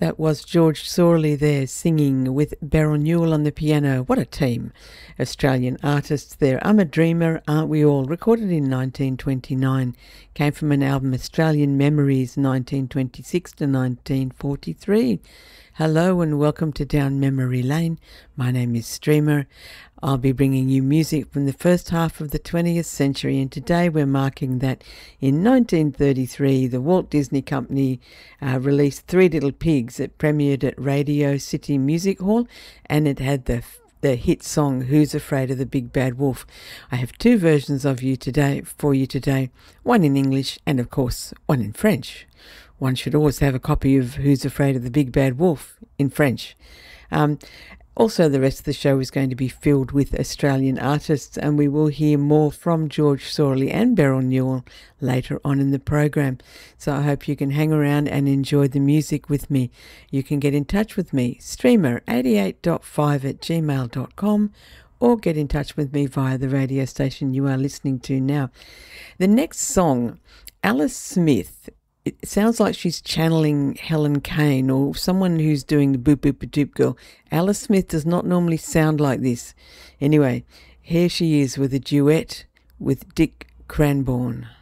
That was George Sorley there singing with Beryl Newell on the piano. What a team. Australian artists there. I'm a Dreamer, Aren't We All? Recorded in 1929. Came from an album Australian Memories 1926 to 1943. Hello and welcome to Down Memory Lane. My name is Streamer. I'll be bringing you music from the first half of the 20th century, and today we're marking that in 1933 the Walt Disney Company released Three Little Pigs. It premiered at Radio City Music Hall, and it had the hit song Who's Afraid of the Big Bad Wolf. I have two versions of for you today, one in English and of course one in French. One should always have a copy of Who's Afraid of the Big Bad Wolf in French. Also, the rest of the show is going to be filled with Australian artists, and we will hear more from George Sorley and Beryl Newell later on in the program. So I hope you can hang around and enjoy the music with me. You can get in touch with me, streamer88.5@gmail.com, or get in touch with me via the radio station you are listening to now. The next song, Alice Smith. It sounds like she's channeling Helen Kane or someone who's doing the boop boop doop girl. Alice Smith does not normally sound like this. Anyway, here she is with a duet with Dick Cranbourne.